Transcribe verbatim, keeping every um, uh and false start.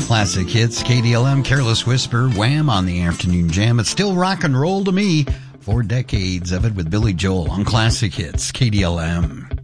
Classic hits, K D L M, Careless Whisper, Wham on the afternoon jam. It's still rock and roll to me. Four decades of it with Billy Joel on Classic Hits, K D L M.